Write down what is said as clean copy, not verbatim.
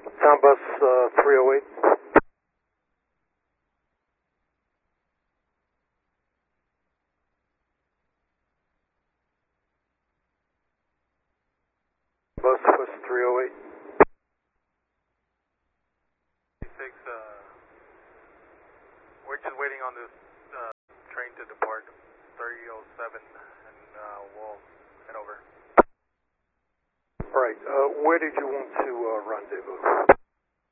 Town bus 308. Bus was 308. 6, we're just waiting on this train to depart 3007 and we'll head over. All right, where did you want to rendezvous?